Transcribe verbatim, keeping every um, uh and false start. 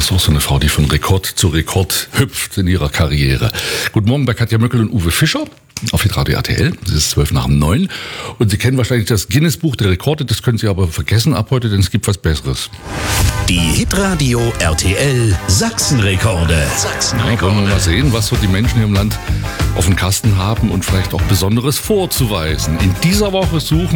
ist auch so eine Frau, die von Rekord zu Rekord hüpft in ihrer Karriere. Guten Morgen bei Katja Möckel und Uwe Fischer auf Hitradio R T L. Es ist zwölf nach neun. Und Sie kennen wahrscheinlich das Guinness-Buch der Rekorde. Das können Sie aber vergessen ab heute, denn es gibt was Besseres. Die Hitradio R T L Sachsenrekorde. Ja, wollen wir mal sehen, was so die Menschen hier im Land auf dem Kasten haben und vielleicht auch Besonderes vorzuweisen. In dieser Woche suchen